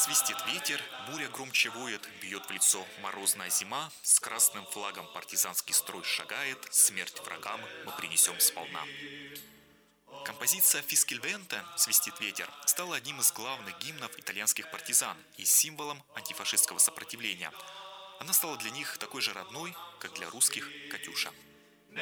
Свистит ветер, буря громче воет, бьет в лицо морозная зима, с красным флагом партизанский строй шагает, смерть врагам мы принесем сполна. Композиция «Фискельвенте» «Свистит ветер» стала одним из главных гимнов итальянских партизан и символом антифашистского сопротивления. Она стала для них такой же родной, как для русских «Катюша».